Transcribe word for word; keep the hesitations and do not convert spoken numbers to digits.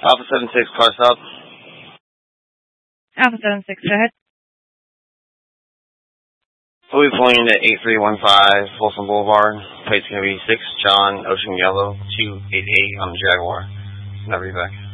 Alpha seven six, car stop. Alpha seven six, go ahead. We'll be pulling into eight three one five Folsom Boulevard. Plate's going to be six John Ocean Yellow two eight eight on the Jaguar. Never be back.